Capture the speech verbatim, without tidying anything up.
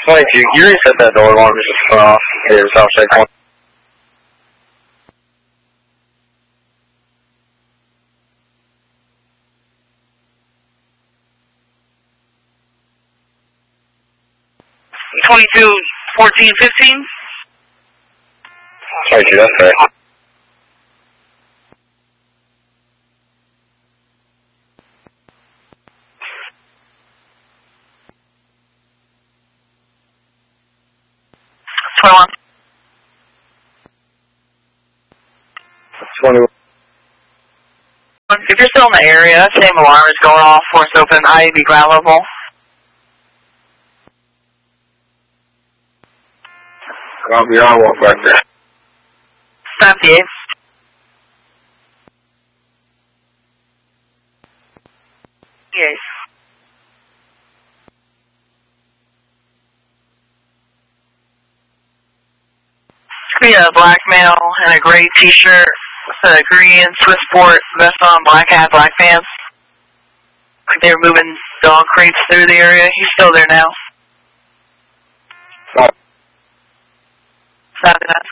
twenty-two, can you reset that door alarm just went off? It was offset point. twenty-two, fourteen, fifteen? twenty-two, that's correct. twenty-one. twenty-one. If you're still in the area, same alarm is going off, force open, I A B ground level. I'll be on walk back there. ninety-eight. Yes. See a black male in a gray t-shirt with a green Swiss Sport vest on, black hat, black pants. They're moving dog crates through the area. He's still there now. Oh. Copy that.